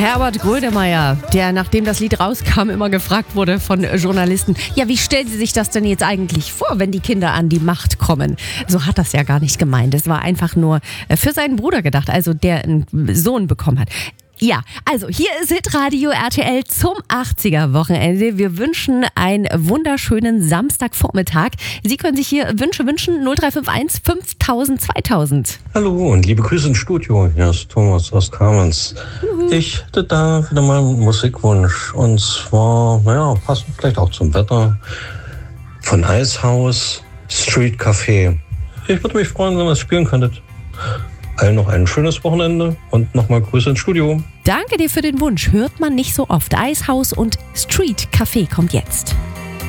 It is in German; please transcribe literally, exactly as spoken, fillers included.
Herbert Grönemeyer, der nachdem das Lied rauskam immer gefragt wurde von Journalisten, ja, wie stellen Sie sich das denn jetzt eigentlich vor, wenn die Kinder an die Macht kommen? So hat das ja gar nicht gemeint. Es war einfach nur für seinen Bruder gedacht, also der einen Sohn bekommen hat. Ja, also hier ist Hitradio R T L zum achtziger-Wochenende. Wir wünschen einen wunderschönen Samstagvormittag. Sie können sich hier Wünsche wünschen, null drei fünf eins fünftausend zweitausend. Hallo und liebe Grüße ins Studio. Hier ist Thomas aus Kamenz. Juhu. Ich hätte da wieder mal einen Musikwunsch. Und zwar, naja, passt vielleicht auch zum Wetter. Von Eishaus, Street Café. Ich würde mich freuen, wenn ihr es spielen könntet. Allen noch ein schönes Wochenende und nochmal Grüße ins Studio. Danke dir für den Wunsch. Hört man nicht so oft. Eishaus und Street Café kommt jetzt.